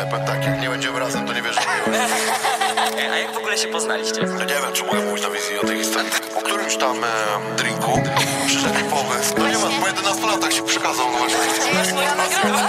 powiem tak, jak nie będziemy razem, to nie wierzę w miłość. A jak w ogóle się poznaliście? No nie wiem, czy mogę mówić na wizji o tej historii. Po którymś tam drinku